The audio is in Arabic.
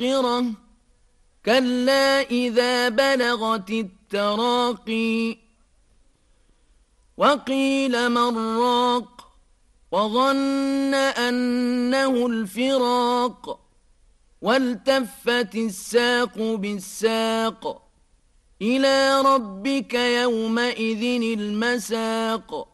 الحاقرة كلا إذا بلغت التراقي وقيل من راق وظن أنه الفراق والتفت الساق بالساق إلى ربك يومئذ المساق